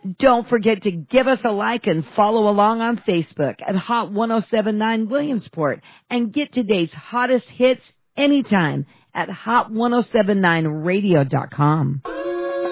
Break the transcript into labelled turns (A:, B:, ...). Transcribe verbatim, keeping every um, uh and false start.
A: Don't forget to give us a like and follow along on Facebook at Hot ten seventy-nine Williamsport, and get today's hottest hits anytime at hot ten seventy-nine radio dot com.